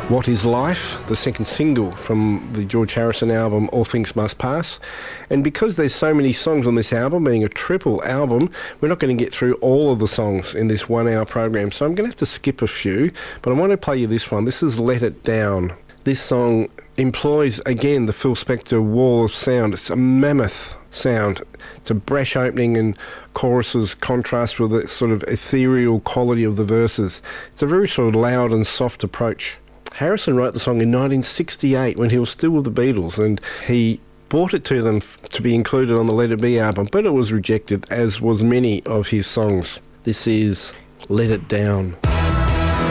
What Is Life, the second single from the George Harrison album All Things Must Pass. And because there's so many songs on this album, being a triple album, we're not going to get through all of the songs in this 1 hour program, so I'm going to have to skip a few, but I want to play you this one. This is Let It Down. This song employs, again, the Phil Spector wall of sound. It's a mammoth sound. It's a brash opening and choruses contrast with the sort of ethereal quality of the verses. It's a very sort of loud and soft approach. Harrison wrote the song in 1968 when he was still with the Beatles, and he brought it to them to be included on the Let It Be album, but it was rejected, as was many of his songs. This is Let It Down.